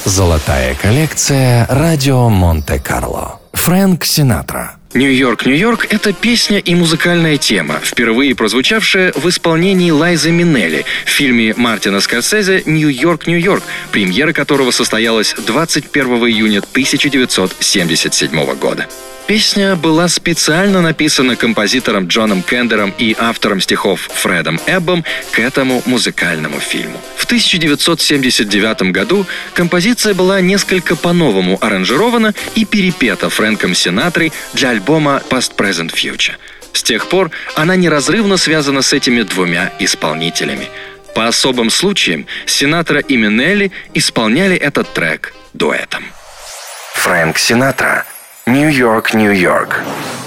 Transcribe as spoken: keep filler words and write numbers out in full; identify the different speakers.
Speaker 1: Золотая коллекция «Радио Монте-Карло». Фрэнк Синатра.
Speaker 2: «Нью-Йорк, Нью-Йорк» — это песня и музыкальная тема, впервые прозвучавшая в исполнении Лайзы Минелли в фильме Мартина Скорсезе «Нью-Йорк, Нью-Йорк», премьера которого состоялась двадцать первого июня тысяча девятьсот семьдесят седьмого года. Песня была специально написана композитором Джоном Кендером и автором стихов Фредом Эббом к этому музыкальному фильму. В тысяча девятьсот семьдесят девятом году композиция была несколько по-новому аранжирована и перепета Фрэнком Синатрой для альбома Past Present Future. С тех пор она неразрывно связана с этими двумя исполнителями. По особым случаям Синатра и Минелли исполняли этот трек дуэтом.
Speaker 1: Фрэнк Синатра. «Нью-Йорк, Нью-Йорк».